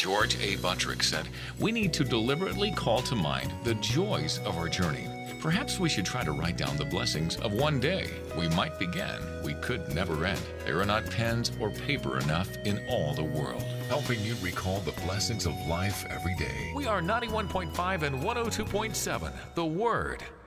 George A. Buttrick said, "We need to deliberately call to mind the joys of our journey. Perhaps we should try to write down the blessings of one day. We might begin, we could never end. There are not pens or paper enough in all the world." Helping you recall the blessings of life every day. We are 91.5 and 102.7, The Word.